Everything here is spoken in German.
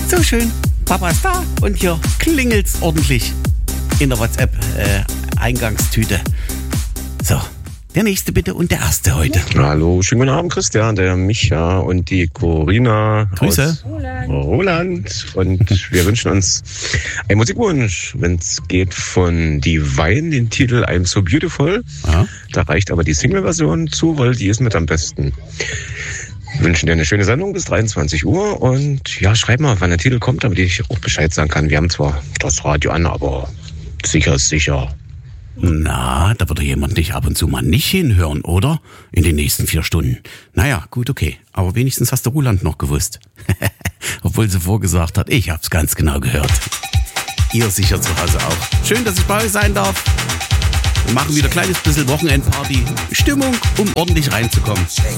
So schön. Papa ist da und hier klingelt's ordentlich in der WhatsApp-Eingangstüte. So, der nächste bitte und der erste heute. Hallo, schönen guten Abend, Christian, der Micha und die Corinna Grüße. aus Roland. Und wir wünschen uns einen Musikwunsch, wenn es geht, von Divine, den Titel I'm So Beautiful. Ja. Da reicht aber die Single-Version zu, weil die ist mit am besten. Wir wünschen dir eine schöne Sendung bis 23 Uhr und ja, schreib mal, wann der Titel kommt, damit ich auch Bescheid sagen kann. Wir haben zwar das Radio an, aber sicher ist sicher. Na, da würde jemand nicht ab und zu mal nicht hinhören, oder? In den nächsten 4 Stunden. Naja, gut, okay. Aber wenigstens hast du Roland noch gewusst. Obwohl sie vorgesagt hat, ich hab's ganz genau gehört. Ihr sicher zu Hause auch. Schön, dass ich bei euch sein darf. Wir machen wieder ein kleines bisschen Wochenendparty. Stimmung, um ordentlich reinzukommen.